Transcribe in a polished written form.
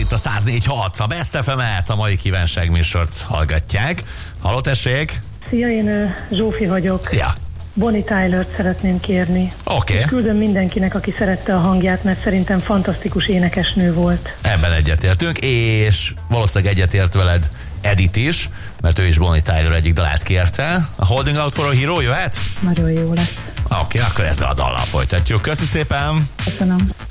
itt a 104.6, a Best FM-et, a mai kívánságműsort hallgatják. Halló, tessék! Szia, én Zsófi vagyok. Szia! Bonnie Tyler-t szeretném kérni. Oké. Küldöm mindenkinek, aki szerette a hangját, mert szerintem fantasztikus énekesnő volt. Ebben egyetértünk, és valószínűleg egyetért veled Edith is, mert ő is Bonnie Tyler egyik dalát kérte. A Holding Out for a Hero jöhet? Nagyon jó lesz. Oké, akkor ezzel a dallal folytatjuk. Köszi szépen! Köszönöm.